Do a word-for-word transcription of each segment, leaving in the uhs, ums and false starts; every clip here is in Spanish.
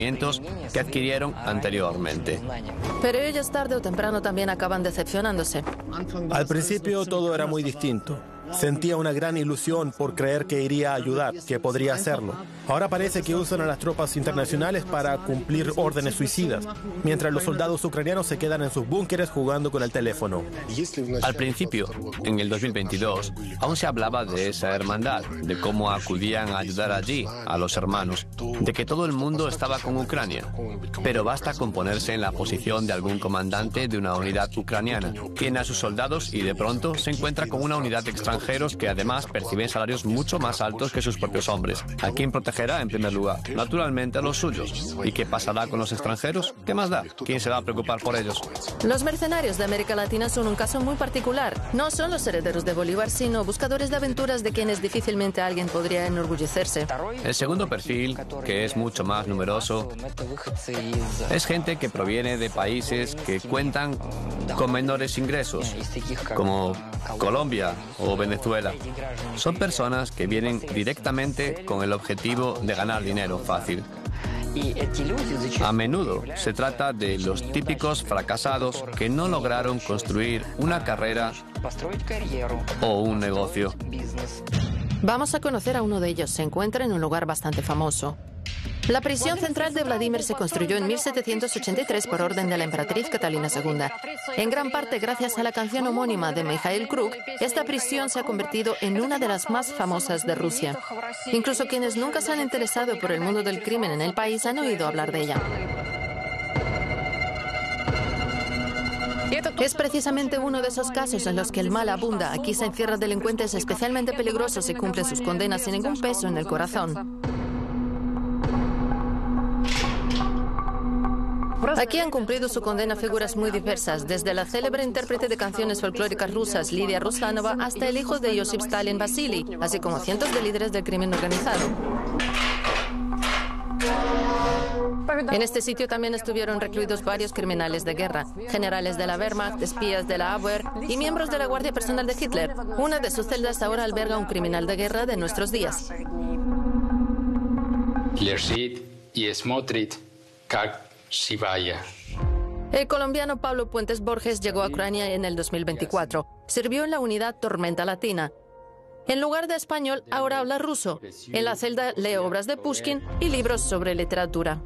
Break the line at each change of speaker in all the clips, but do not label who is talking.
que adquirieron anteriormente.
Pero ellos tarde o temprano también acaban decepcionándose.
Al principio todo era muy distinto. Sentía una gran ilusión por creer que iría a ayudar, que podría hacerlo. Ahora parece que usan a las tropas internacionales para cumplir órdenes suicidas, mientras los soldados ucranianos se quedan en sus búnkeres jugando con el teléfono.
Al principio, en el dos mil veintidós, aún se hablaba de esa hermandad, de cómo acudían a ayudar allí a los hermanos, de que todo el mundo estaba con Ucrania. Pero basta con ponerse en la posición de algún comandante de una unidad ucraniana. Tiene a sus soldados y de pronto se encuentra con una unidad extranjera que además perciben salarios mucho más altos que sus propios hombres. ¿A quién protegerá en primer lugar? Naturalmente a los suyos. ¿Y qué pasará con los extranjeros? ¿Qué más da? ¿Quién se va a preocupar por ellos?
Los mercenarios de América Latina son un caso muy particular. No son los herederos de Bolívar, sino buscadores de aventuras de quienes difícilmente alguien podría enorgullecerse.
El segundo perfil, que es mucho más numeroso, es gente que proviene de países que cuentan con menores ingresos, como Colombia o Venezuela. Son personas que vienen directamente con el objetivo de ganar dinero fácil. A menudo se trata de los típicos fracasados que no lograron construir una carrera o un negocio.
Vamos a conocer a uno de ellos. Se encuentra en un lugar bastante famoso. La prisión central de Vladimir se construyó en mil setecientos ochenta y tres por orden de la emperatriz Catalina segunda. En gran parte gracias a la canción homónima de Mikhail Krug, esta prisión se ha convertido en una de las más famosas de Rusia. Incluso quienes nunca se han interesado por el mundo del crimen en el país han oído hablar de ella. Es precisamente uno de esos casos en los que el mal abunda. Aquí se encierran delincuentes especialmente peligrosos y cumplen sus condenas sin ningún peso en el corazón. Aquí han cumplido su condena figuras muy diversas, desde la célebre intérprete de canciones folclóricas rusas Lidia Ruslanova hasta el hijo de Josip Stalin Vasily, así como cientos de líderes del crimen organizado. En este sitio también estuvieron recluidos varios criminales de guerra, generales de la Wehrmacht, espías de la Abwehr y miembros de la Guardia Personal de Hitler. Una de sus celdas ahora alberga un criminal de guerra de nuestros días. El colombiano Pablo Puentes Borges llegó a Ucrania en el dos mil veinticuatro. Sirvió en la unidad Tormenta Latina. En lugar de español, ahora habla ruso. En la celda lee obras de Pushkin y libros sobre literatura.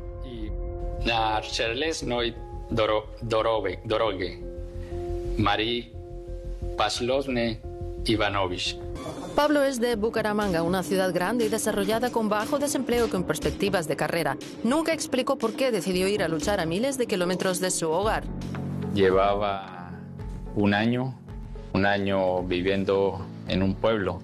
Pablo es de Bucaramanga, una ciudad grande y desarrollada con bajo desempleo y con perspectivas de carrera. Nunca explicó por qué decidió ir a luchar a miles de kilómetros de su hogar.
Llevaba un año, un año viviendo en un pueblo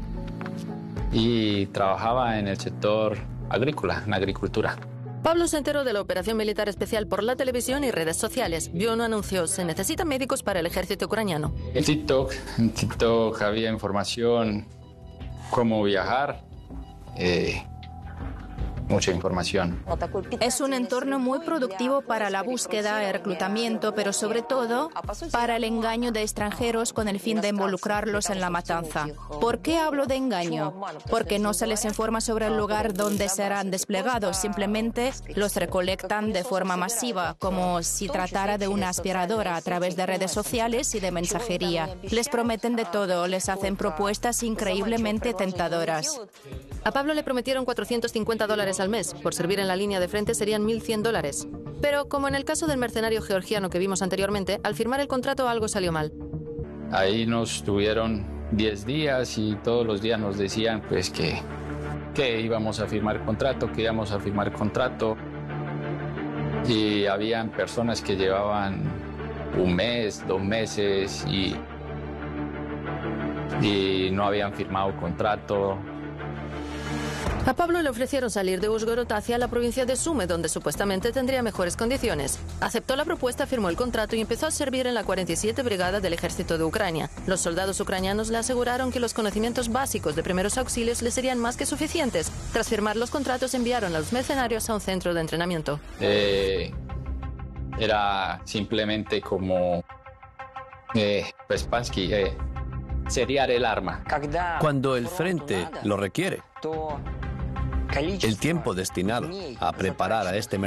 y trabajaba en el sector agrícola, en la agricultura.
Pablo se enteró de la operación militar especial por la televisión y redes sociales. Vio un anuncio: se necesitan médicos para el ejército ucraniano.
En TikTok, en TikTok había información, cómo viajar, eh, mucha información.
Es un entorno muy productivo para la búsqueda y reclutamiento, pero sobre todo para el engaño de extranjeros con el fin de involucrarlos en la matanza. ¿Por qué hablo de engaño? Porque no se les informa sobre el lugar donde serán desplegados, simplemente los recolectan de forma masiva, como si tratara de una aspiradora a través de redes sociales y de mensajería. Les prometen de todo, les hacen propuestas increíblemente tentadoras.
A Pablo le prometieron cuatrocientos cincuenta dólares al mes. Por servir en la línea de frente serían mil cien dólares. Pero, como en el caso del mercenario georgiano que vimos anteriormente, al firmar el contrato algo salió mal.
Ahí nos tuvieron diez días y todos los días nos decían pues que, que íbamos a firmar contrato, que íbamos a firmar contrato. Y habían personas que llevaban un mes, dos meses y, y no habían firmado contrato.
A Pablo le ofrecieron salir de Uzhgorod hacia la provincia de Sumy, donde supuestamente tendría mejores condiciones. Aceptó la propuesta, firmó el contrato y empezó a servir en la cuarenta y siete Brigada del Ejército de Ucrania. Los soldados ucranianos le aseguraron que los conocimientos básicos de primeros auxilios le serían más que suficientes. Tras firmar los contratos, enviaron a los mercenarios a un centro de entrenamiento.
Eh, era simplemente como... Eh, pues Pansky, eh, seriar el arma.
Cuando el frente lo requiere. El tiempo destinado a preparar a este